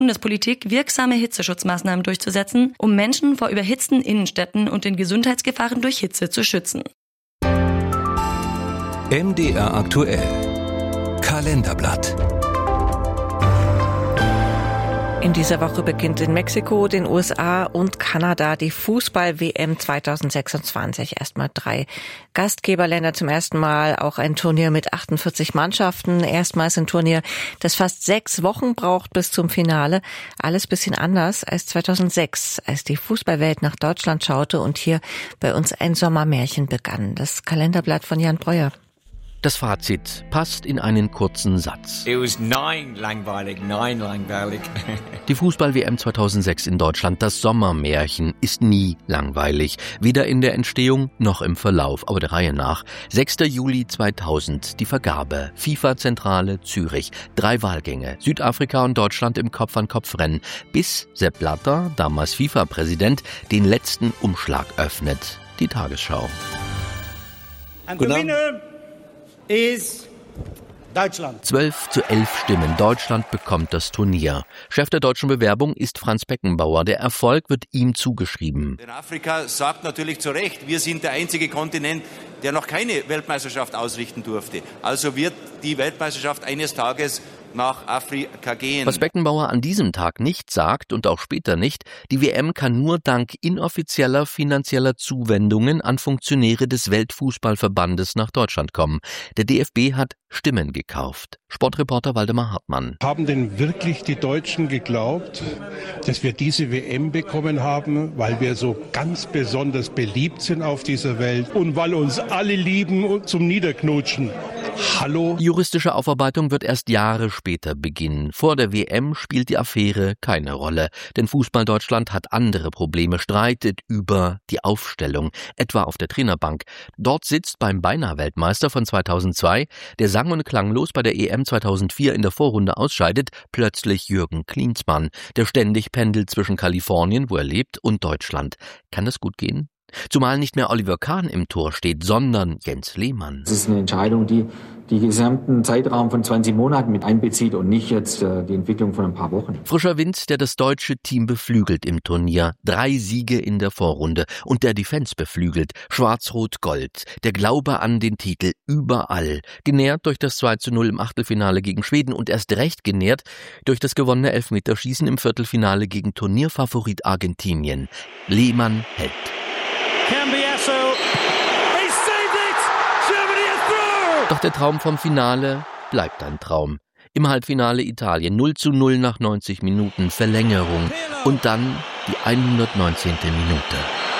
Bundespolitik wirksame Hitzeschutzmaßnahmen durchzusetzen, um Menschen vor überhitzten Innenstädten und den Gesundheitsgefahren durch Hitze zu schützen. MDR aktuell. Kalenderblatt. In dieser Woche beginnt in Mexiko, den USA und Kanada die Fußball-WM 2026. Erstmal 3 Gastgeberländer zum ersten Mal, auch ein Turnier mit 48 Mannschaften. Erstmals ein Turnier, das fast 6 Wochen braucht bis zum Finale. Alles bisschen anders als 2006, als die Fußballwelt nach Deutschland schaute und hier bei uns ein Sommermärchen begann. Das Kalenderblatt von Jan Breuer. Das Fazit passt in einen kurzen Satz. It was langweilig. Die Fußball-WM 2006 in Deutschland, das Sommermärchen, ist nie langweilig. Weder in der Entstehung noch im Verlauf, aber der Reihe nach. 6. Juli 2000, die Vergabe. FIFA-Zentrale Zürich. 3 Wahlgänge. Südafrika und Deutschland im Kopf-an-Kopf-Rennen. Bis Sepp Blatter, damals FIFA-Präsident, den letzten Umschlag öffnet. Die Tagesschau. Ist Deutschland. 12:11 Stimmen. Deutschland bekommt das Turnier. Chef der deutschen Bewerbung ist Franz Beckenbauer. Der Erfolg wird ihm zugeschrieben. Denn Afrika sagt natürlich zu Recht, wir sind der einzige Kontinent, der noch keine Weltmeisterschaft ausrichten durfte. Also wird die Weltmeisterschaft eines Tages nach Afrika gehen. Was Beckenbauer an diesem Tag nicht sagt und auch später nicht, die WM kann nur dank inoffizieller finanzieller Zuwendungen an Funktionäre des Weltfußballverbandes nach Deutschland kommen. Der DFB hat Stimmen gekauft. Sportreporter Waldemar Hartmann. Haben denn wirklich die Deutschen geglaubt, dass wir diese WM bekommen haben, weil wir so ganz besonders beliebt sind auf dieser Welt und weil uns alle lieben und zum Niederknutschen? Hallo? Juristische Aufarbeitung wird erst Jahre später beginnen. Vor der WM spielt die Affäre keine Rolle. Denn Fußball Deutschland hat andere Probleme, streitet über die Aufstellung, etwa auf der Trainerbank. Dort sitzt beim Beinahe-Weltmeister von 2002, der sang- und klanglos bei der EM 2004 in der Vorrunde ausscheidet, plötzlich Jürgen Klinsmann, der ständig pendelt zwischen Kalifornien, wo er lebt, und Deutschland. Kann das gut gehen? Zumal nicht mehr Oliver Kahn im Tor steht, sondern Jens Lehmann. Das ist eine Entscheidung, die gesamten Zeitraum von 20 Monaten mit einbezieht und nicht jetzt die Entwicklung von ein paar Wochen. Frischer Wind, der das deutsche Team beflügelt im Turnier. 3 Siege in der Vorrunde und der Defense beflügelt. Schwarz-Rot-Gold. Der Glaube an den Titel überall. Genährt durch das 2:0 im Achtelfinale gegen Schweden und erst recht genährt durch das gewonnene Elfmeterschießen im Viertelfinale gegen Turnierfavorit Argentinien. Lehmann hält. Doch der Traum vom Finale bleibt ein Traum. Im Halbfinale Italien 0:0 nach 90 Minuten Verlängerung und dann die 119. Minute.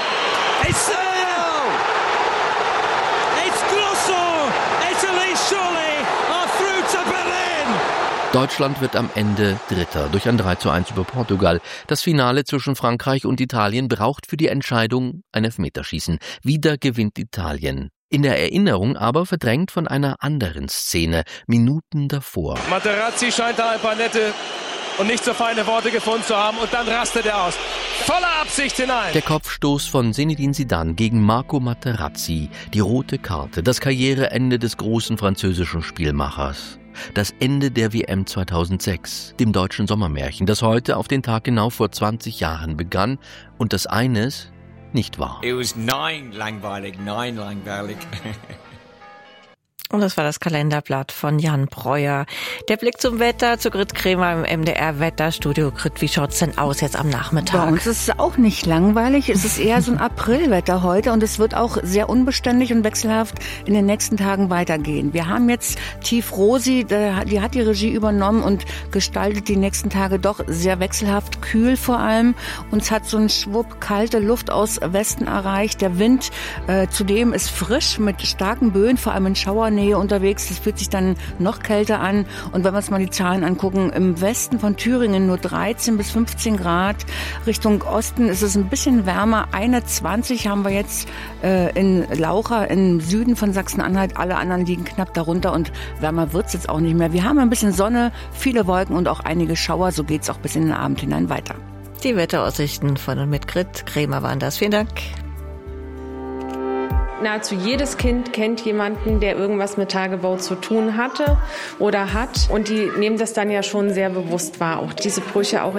Deutschland wird am Ende Dritter durch ein 3:1 über Portugal. Das Finale zwischen Frankreich und Italien braucht für die Entscheidung ein Elfmeterschießen. Wieder gewinnt Italien. In der Erinnerung aber verdrängt von einer anderen Szene, Minuten davor. Materazzi scheint da ein paar nette und nicht so feine Worte gefunden zu haben und dann rastet er aus. Voller Absicht hinein. Der Kopfstoß von Zinedine Zidane gegen Marco Materazzi, die rote Karte, das Karriereende des großen französischen Spielmachers. Das Ende der WM 2006, dem deutschen Sommermärchen, das heute auf den Tag genau vor 20 Jahren begann und das eines nicht wahr. It was langweilig. Und das war das Kalenderblatt von Jan Breuer. Der Blick zum Wetter zu Grit Kremer im MDR-Wetterstudio. Grit, wie schaut's denn aus jetzt am Nachmittag? Bei uns ist es auch nicht langweilig. Es ist eher so ein Aprilwetter heute und es wird auch sehr unbeständig und wechselhaft in den nächsten Tagen weitergehen. Wir haben jetzt Tief Rosi, die hat die Regie übernommen und gestaltet die nächsten Tage doch sehr wechselhaft, kühl vor allem. Uns hat so ein Schwupp kalte Luft aus Westen erreicht. Der Wind zudem ist frisch mit starken Böen, vor allem in Schauernähe unterwegs. Das fühlt sich dann noch kälter an. Und wenn wir uns mal die Zahlen angucken, im Westen von Thüringen nur 13 bis 15 Grad. Richtung Osten ist es ein bisschen wärmer. 21 haben wir jetzt in Laucha im Süden von Sachsen-Anhalt. Alle anderen liegen knapp darunter und wärmer wird's jetzt auch nicht mehr. Wir haben ein bisschen Sonne, viele Wolken und auch einige Schauer. So geht's auch bis in den Abend hinein weiter. Die Wetteraussichten von und mit Grit Kremer waren das. Vielen Dank. Nahezu jedes Kind kennt jemanden, der irgendwas mit Tagebau zu tun hatte oder hat. Und die nehmen das dann ja schon sehr bewusst wahr. Auch diese Brüche auch